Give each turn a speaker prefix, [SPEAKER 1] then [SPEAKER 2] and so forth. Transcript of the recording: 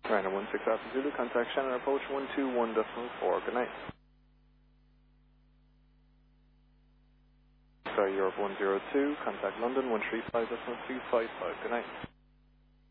[SPEAKER 1] Ryanair 16 Alpha Zulu, contact Shannon approach 121.4, good night. Sky Europe 102, contact London 135.255, good night.